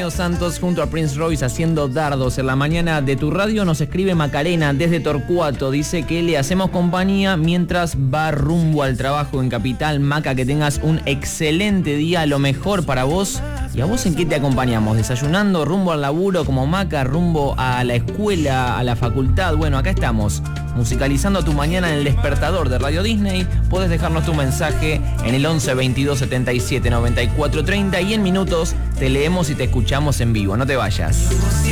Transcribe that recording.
Romeo Santos junto a Prince Royce haciendo dardos en la mañana de tu radio. Nos escribe Macarena desde Torcuato. Dice que le hacemos compañía mientras va rumbo al trabajo en Capital. Maca, que tengas un excelente día, lo mejor para vos. ¿Y a vos en qué te acompañamos? ¿Desayunando, rumbo al laburo como Maca, rumbo a la escuela, a la facultad? Bueno, acá estamos, musicalizando tu mañana en el despertador de Radio Disney. Puedes dejarnos tu mensaje en el 11 22 77 94 30 y en minutos te leemos y te escuchamos en vivo. No te vayas.